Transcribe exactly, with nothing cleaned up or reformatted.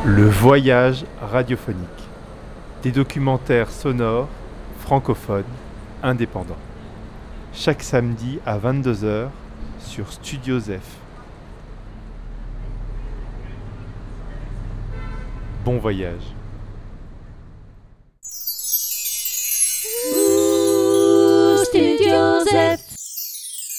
Le voyage radiophonique. Des documentaires sonores, francophones, indépendants. Chaque samedi à vingt-deux heures sur Studio Zef. Bon voyage.